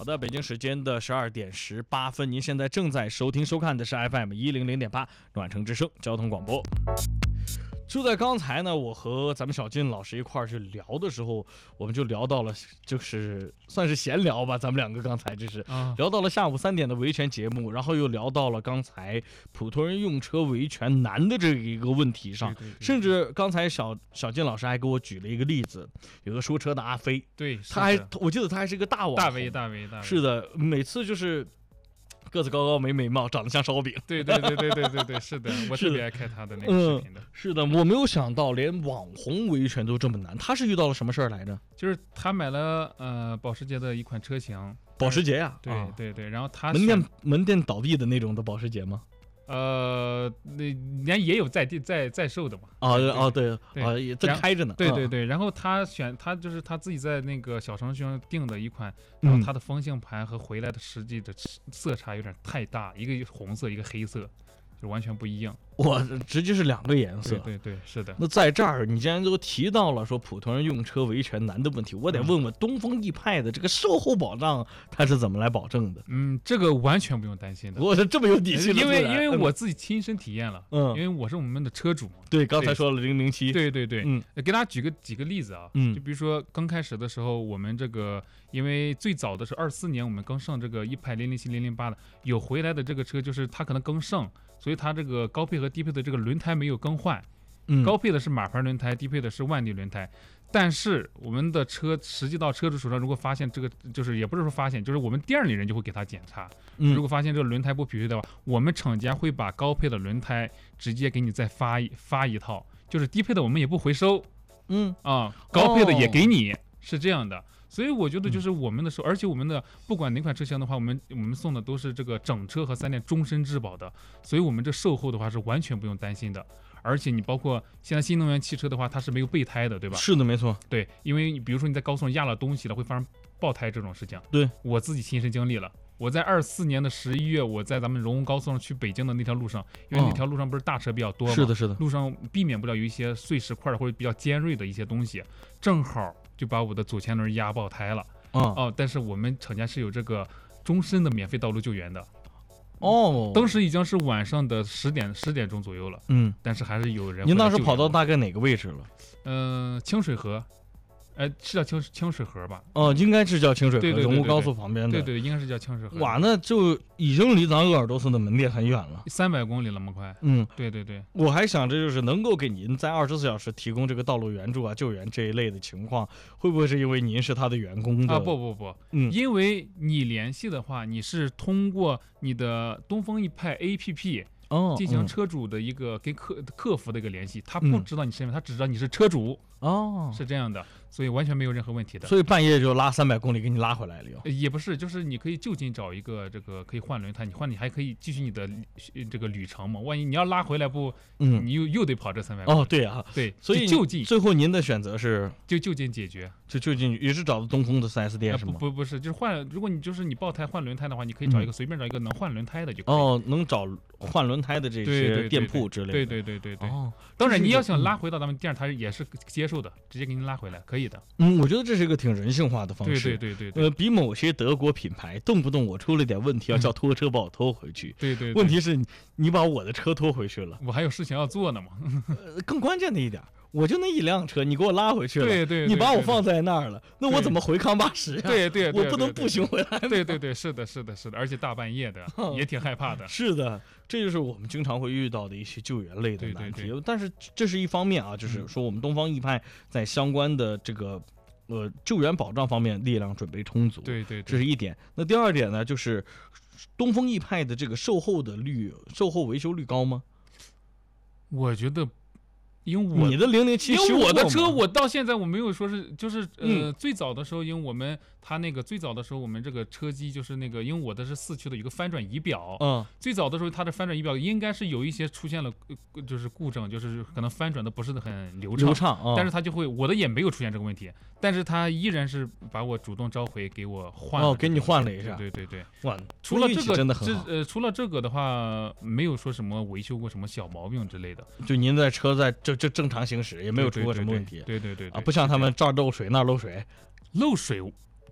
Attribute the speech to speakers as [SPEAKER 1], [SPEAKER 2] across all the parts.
[SPEAKER 1] 的，北京时间的12点18分，您现在正在收听收看的是 FM100.8暖城之声交通广播。就在刚才呢，我和咱们小金老师一块儿去聊的时候，我们就聊到了，就是算是闲聊吧。咱们两个刚才聊到了下午3点的维权节目，然后又聊到了刚才普通人用车维权难的这一个问题上，
[SPEAKER 2] 对，
[SPEAKER 1] 甚至刚才小金老师还给我举了一个例子，有个说车的阿飞，
[SPEAKER 2] 对，
[SPEAKER 1] 我记得他还是一个大网红，
[SPEAKER 2] 大 V，
[SPEAKER 1] 是的，每次就是个子高高没眉毛，长得像烧饼。
[SPEAKER 2] 对，是的，我特别爱看他的那个视频的。
[SPEAKER 1] 是的，我没有想到连网红维权都这么难。他是遇到了什么事儿来着？
[SPEAKER 2] 就是他买了保时捷的一款车型，
[SPEAKER 1] 保时捷呀，
[SPEAKER 2] 对，然后他
[SPEAKER 1] 门店倒闭的那种的保时捷吗？
[SPEAKER 2] 那人家也有在售的嘛。
[SPEAKER 1] 对，也正开着呢。
[SPEAKER 2] 对，然后他就是他自己在那个小程序上订的一款，然后他的方向盘和回来的实际的色差有点太大，一个红色，一个黑色，就完全不一样。
[SPEAKER 1] 我直接是2个颜色。
[SPEAKER 2] 对，是的。
[SPEAKER 1] 那在这儿，你既然都提到了说普通人用车维权难的问题，我得问问东风易派的这个售后保障，它是怎么来保证的？
[SPEAKER 2] 这个完全不用担心的。
[SPEAKER 1] 我是这么有底气的，
[SPEAKER 2] 因为我自己亲身体验了，因为我是我们的车主嘛。
[SPEAKER 1] 对，刚才说了007。
[SPEAKER 2] 对，给大家举几个例子啊，就比如说刚开始的时候，我们这个因为最早的是24年，我们刚上这个一派007、008的，有回来的这个车就是它可能更剩，所以它这个高配和低配的这个轮胎没有更换，高配的是马牌轮胎，低配的是万利轮胎。但是我们的车实际到车主手上，如果发现这个，就是也不是说发现，就是我们店里人就会给他检查。如果发现这个轮胎不匹配的话，我们厂家会把高配的轮胎直接给你再发一套，就是低配的我们也不回收。高配的也给你，是这样的。所以我觉得就是我们的时候，而且我们的不管哪款车型的话，我们送的都是这个整车和3电终身质保的，所以我们这售后的话是完全不用担心的。而且你包括现在新能源汽车的话，它是没有备胎的，对吧？
[SPEAKER 1] 是的，没错。
[SPEAKER 2] 对，因为比如说你在高速上压了东西了，会发生爆胎这种事情。
[SPEAKER 1] 对，
[SPEAKER 2] 我自己亲身经历了。我在24年的11月，我在咱们荣高速上去北京的那条路上，因为那条路上不是大车比较多吗？
[SPEAKER 1] 是的，
[SPEAKER 2] 路上避免不了有一些碎石块或者比较尖锐的一些东西，正好就把我的左前轮压爆胎了。但是我们厂家是有这个终身的免费道路救援的。当时已经是晚上的10点钟左右了。但是还是有人。
[SPEAKER 1] 您当时跑到大概哪个位置了？
[SPEAKER 2] 清水河。是叫清水河吧？
[SPEAKER 1] 应该是叫清水河，
[SPEAKER 2] 对，
[SPEAKER 1] 荣高速旁边的。
[SPEAKER 2] 对，应该是叫清水河。
[SPEAKER 1] 哇，那就已经离咱鄂尔多斯的门店很远了
[SPEAKER 2] ，300公里了吗？快。对。
[SPEAKER 1] 我还想着就是能够给您在24小时提供这个道路援助啊、救援这一类的情况，会不会是因为您是他的员工的？
[SPEAKER 2] 不，因为你联系的话，你是通过你的东风易派 APP。进行车主的一个跟客服的一个联系，他不知道你身份，他只知道你是车主。是这样的，所以完全没有任何问题的。
[SPEAKER 1] 所以半夜就拉300公里给你拉回来了又？
[SPEAKER 2] 也不是，就是你可以就近找一个这个可以换轮胎，你还可以继续你的这个旅程嘛。万一你要拉回来不，你又得跑这300公里。
[SPEAKER 1] 对啊，
[SPEAKER 2] 对，
[SPEAKER 1] 所以
[SPEAKER 2] 就近。
[SPEAKER 1] 最后您的选择是
[SPEAKER 2] 就近解决，
[SPEAKER 1] 就近也是找的东风的4S店是吗？
[SPEAKER 2] 不是，就是换。如果你爆胎换轮胎的话，你可以找一个随便找一个能换轮胎的就可以。
[SPEAKER 1] 能找换轮胎的这些店铺之类
[SPEAKER 2] 的。对。当然你要想拉回到咱们店，他也是接受的，直接给你拉回来，可以的。
[SPEAKER 1] 我觉得这是一个挺人性化的方式。
[SPEAKER 2] 对。
[SPEAKER 1] 比某些德国品牌动不动我出了点问题要叫拖车把我拖回去。
[SPEAKER 2] 对。
[SPEAKER 1] 问题是你把我的车拖回去了，
[SPEAKER 2] 我还有事情要做呢嘛。
[SPEAKER 1] 更关键的一点，我就那1辆车，你给我拉回去了，
[SPEAKER 2] 对，
[SPEAKER 1] 你把我放在那儿了，那我怎么回康巴什呀？
[SPEAKER 2] 对，
[SPEAKER 1] 我不能步行回来。
[SPEAKER 2] 对，是的，而且大半夜的也挺害怕的。
[SPEAKER 1] 是的，这就是我们经常会遇到的一些救援类的难题。但是这是一方面啊，就是说我们东方易派在相关的这个救援保障方面力量准备充足。
[SPEAKER 2] 对，
[SPEAKER 1] 这是一点。那第二点呢，就是东风易派的这个售后维修率高吗？
[SPEAKER 2] 我觉得。因为
[SPEAKER 1] 你的007，
[SPEAKER 2] 因为我的车我到现在我没有说是就是最早的时候，因为我们它那个最早的时候我们这个车机就是那个，因为我的是4驱的，有个翻转仪表，最早的时候它的翻转仪表应该是有一些出现了就是故障，就是可能翻转的不是很流畅，但是它就会我的也没有出现这个问题，但是它依然是把我主动召回给我换了，
[SPEAKER 1] 给你换了一下，
[SPEAKER 2] 对，
[SPEAKER 1] 哇，
[SPEAKER 2] 除了这个
[SPEAKER 1] 真的很好，
[SPEAKER 2] 除了这个的话，没有说什么维修过什么小毛病之类的，
[SPEAKER 1] 就您的车在这正常行驶，也没有出过什么问题。
[SPEAKER 2] 对
[SPEAKER 1] 不像他们这儿漏水那儿漏水，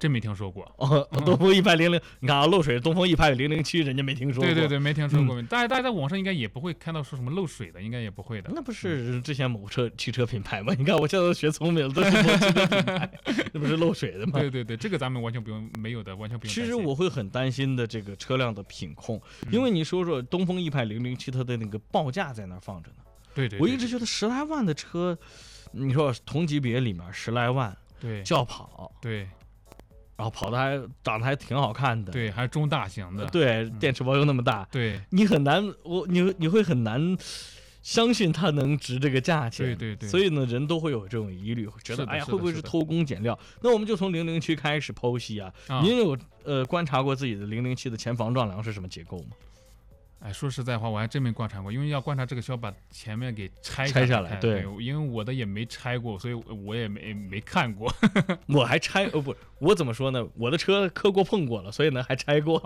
[SPEAKER 2] 真没听说过。
[SPEAKER 1] 东风100，你看啊，漏水，东风100-007，人家没听说过。
[SPEAKER 2] 对，没听说过。大家在网上应该也不会看到说什么漏水的，应该也不会的。
[SPEAKER 1] 那不是之前某汽车品牌吗？你看我现在都学聪明了，都是某汽车品牌，那不是漏水的吗？
[SPEAKER 2] 对，这个咱们完全不用，没有的，完全不用。
[SPEAKER 1] 其实我会很担心的这个车辆的品控，因为你说东风100-007，它的那个报价在那放着呢。
[SPEAKER 2] 对，
[SPEAKER 1] 我一直觉得10来万的车，你说同级别里面10来万，
[SPEAKER 2] 对，
[SPEAKER 1] 轿跑，
[SPEAKER 2] 对，
[SPEAKER 1] 然后跑的还长得还挺好看的，
[SPEAKER 2] 对，还是中大型的，
[SPEAKER 1] 对，电池包又那么大，
[SPEAKER 2] 对，
[SPEAKER 1] 你很难，你会很难相信它能值这个价钱，
[SPEAKER 2] 对，
[SPEAKER 1] 所以呢，人都会有这种疑虑，觉得哎呀，会不会是偷工减料？那我们就从007开始剖析啊。您有观察过自己的007的前防撞梁是什么结构吗？
[SPEAKER 2] 哎，说实在话，我还真没观察过，因为要观察这个需要把前面给拆
[SPEAKER 1] 下来。对，
[SPEAKER 2] 因为我的也没拆过，所以我也没看过。
[SPEAKER 1] 我还拆我怎么说呢？我的车磕过碰过了，所以呢还拆过。